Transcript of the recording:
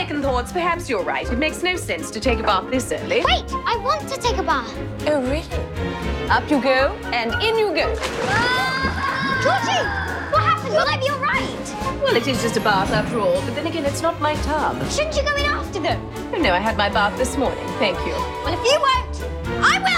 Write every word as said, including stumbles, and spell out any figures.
second thoughts, perhaps you're right. It makes no sense to take a bath this early. Wait, I want to take a bath. Oh, really? Up you go, and in you go. Georgie, what happened? Will I be all right? Well, it is just a bath after all, but then again, it's not my tub. Shouldn't you go in after them? Oh, no, I had my bath this morning. Thank you. Well, if you won't, I will.